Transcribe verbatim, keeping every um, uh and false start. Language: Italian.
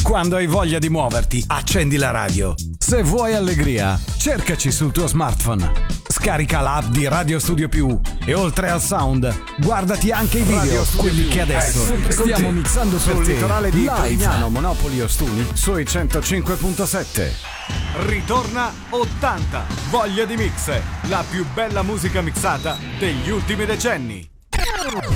Quando hai voglia di muoverti, accendi la radio. Se vuoi allegria, cercaci sul tuo smartphone. Scarica l'app di Radio Studio Più e oltre al sound, guardati anche i video, quelli che adesso stiamo mixando sul litorale di Lignano, Monopoli Ostuni, sui centocinque virgola sette. Ritorna ottanta, Voglia di Mix, la più bella musica mixata degli ultimi decenni.